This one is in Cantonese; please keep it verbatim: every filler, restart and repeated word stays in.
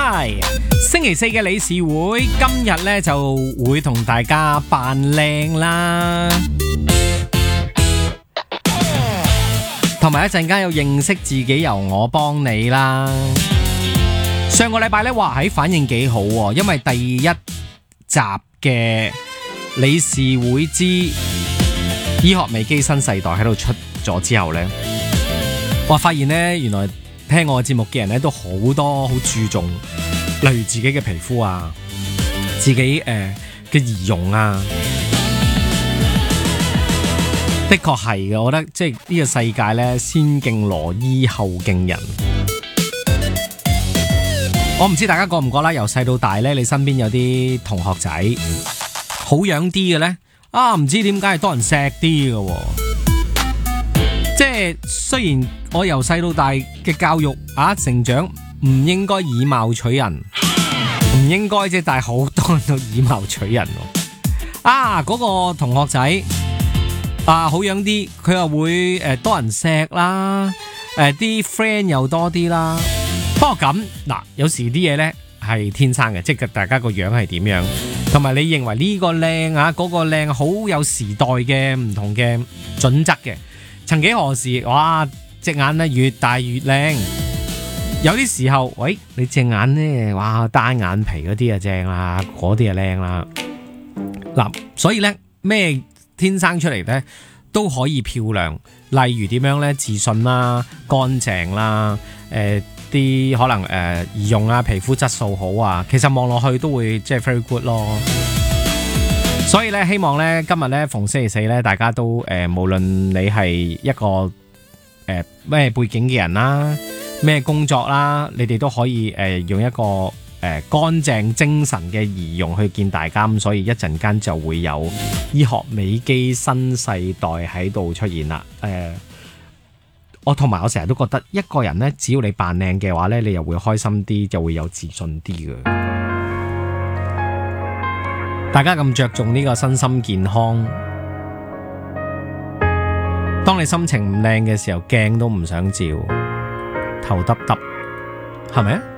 嗨，星期四嘅理事會今日咧就會同大家扮靚啦，同埋一陣間有認識自己由我幫你啦。上個禮拜咧，哇喺反應幾好喎，因為第一集嘅理事會之醫學美肌新世代喺度出咗之後呢，我發現呢，原來聽我嘅節目嘅人咧都好多好注重，例如自己嘅皮膚啊，自己誒嘅儀容啊，的確係嘅。我覺得即係呢個世界呢，先敬羅衣後敬人。我唔知大家覺唔覺啦，由細到大呢，你身邊有啲同學仔好樣啲嘅呢，啊唔知點解係多人錫啲嘅喎。即係雖然我由細到大嘅教育啊成長唔應該以貌取人，唔應該啫，但係好多人都以貌取人喎。啊嗰個同學仔啊好樣啲，佢又會誒多人錫啦，誒啲 friend 又多啲啦。不過咁嗱，有時啲嘢呢係天生嘅，即係大家個樣係點樣，同埋你認為呢個靚啊，嗰個靚，好有時代嘅唔同嘅準則嘅。曾幾何時，哇隻眼咧越大越靚，有啲時候，喂你隻眼呢，哇單眼皮嗰啲啊正啦，嗰啲啊靚啦。嗱，所以呢，咩天生出嚟呢都可以漂亮，例如點樣呢？自信啦、乾淨啦，誒、呃。啲可能誒、呃、儀容啊、皮膚質素好啊，其實望落去都會即係 very good 咯。所以咧，希望咧今日咧逢星期四咧，大家都誒、呃、無論你係一個誒咩、呃、背景嘅人啦，咩工作啦，你哋都可以誒、呃、用一個誒、呃、乾淨精神嘅儀容去見大家。咁所以一陣間就會有醫學美肌新世代喺度出現啦。誒、呃。我同埋我成日都覺得一個人呢，只要你扮靚嘅話呢，你又會開心啲，就會有自信啲嘅。大家咁着重呢個身心健康，當你心情唔靚嘅時候，鏡都唔想照，頭耷耷，係咪啊？